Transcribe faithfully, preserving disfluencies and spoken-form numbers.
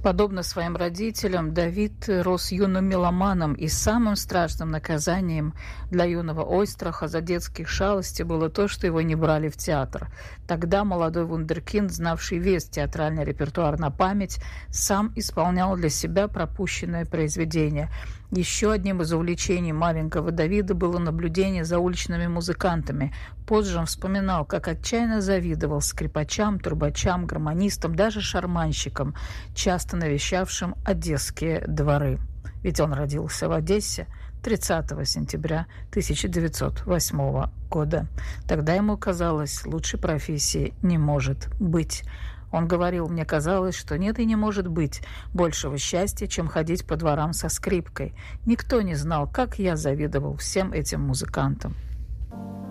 Подобно своим родителям, Давид рос юным меломаном, и самым страшным наказанием для юного Ойстраха за детские шалости было то, что его не брали в театр. Тогда молодой вундеркинд, знавший весь театральный репертуар на память, сам исполнял для себя пропущенное произведение. Еще одним из увлечений маленького Давида было наблюдение за уличными музыкантами. Позже он вспоминал, как отчаянно завидовал скрипачам, трубачам, гармонистам, даже шарманщикам, часто навещавшим одесские дворы. Ведь он родился в Одессе тридцатого сентября тысяча девятьсот восьмого года. Тогда ему казалось, лучшей профессии не может быть. Он говорил: «Мне казалось, что нет и не может быть большего счастья, чем ходить по дворам со скрипкой. Никто не знал, как я завидовал всем этим музыкантам».